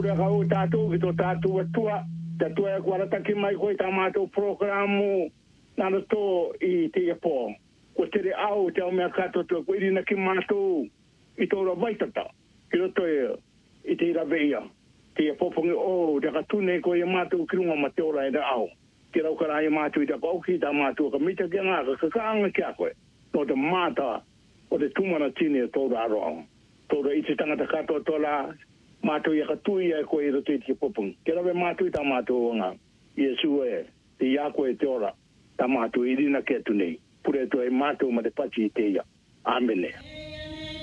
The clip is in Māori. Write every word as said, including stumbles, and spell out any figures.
ura ka o tātou ki tō tātou atua, tātou e kua rataki mai koe tā mātou programu nana tō i te iapō. Ko tere au te au mea katoa ko irina ki mātou i tō ura vaitata, ki roto e i te ira veia. Te iapōpongi o, te katune koe i mātou ki runga ma te ora e da au. Ki rau kara i mātou i te kauki tā mātou ka mita ki ngā ka kakaanga ki a koe. No te māta o te tumana tine o tō raro au. Tō ra i te tangata katoa tō la, mātou i a katui e koe i roto i te iapōpongi. Ki rau e mātou i tā mātou o ngā. Iesu e, te ia koe te ora, tā mātou i rina ke tunei. Pure to e mātou ma te pati i te ia. Amen.